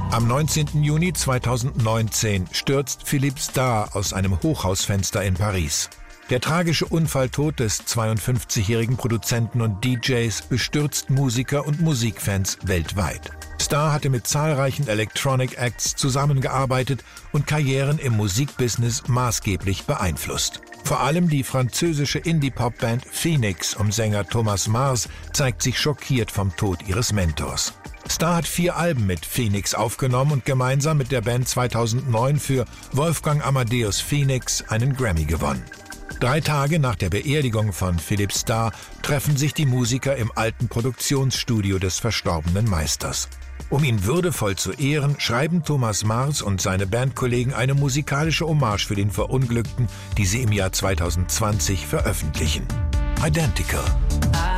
Am 19. Juni 2019 stürzt Philippe Starr aus einem Hochhausfenster in Paris. Der tragische Unfalltod des 52-jährigen Produzenten und DJs bestürzt Musiker und Musikfans weltweit. Starr hatte mit zahlreichen Electronic Acts zusammengearbeitet und Karrieren im Musikbusiness maßgeblich beeinflusst. Vor allem die französische Indie-Pop-Band Phoenix um Sänger Thomas Mars zeigt sich schockiert vom Tod ihres Mentors. Starr hat 4 Alben mit Phoenix aufgenommen und gemeinsam mit der Band 2009 für Wolfgang Amadeus Phoenix einen Grammy gewonnen. 3 Tage nach der Beerdigung von Philippe Starr treffen sich die Musiker im alten Produktionsstudio des verstorbenen Meisters. Um ihn würdevoll zu ehren, schreiben Thomas Mars und seine Bandkollegen eine musikalische Hommage für den Verunglückten, die sie im Jahr 2020 veröffentlichen. Identical.